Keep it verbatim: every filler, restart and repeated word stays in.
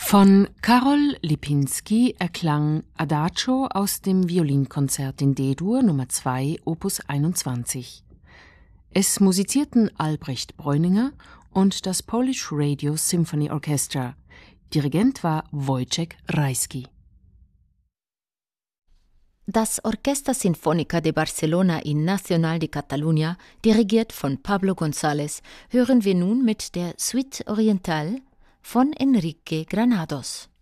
Von Karol Lipinski erklang Adagio aus dem Violinkonzert in D-Dur Nummer zwei, Opus einundzwanzig. Es musizierten Albrecht Bräuninger und das Polish Radio Symphony Orchestra. Dirigent war Wojciech Rajski. Das Orquesta Sinfónica de Barcelona y Nacional de Catalunya, dirigiert von Pablo González, hören wir nun mit der Suite Orientale von Enrique Granados.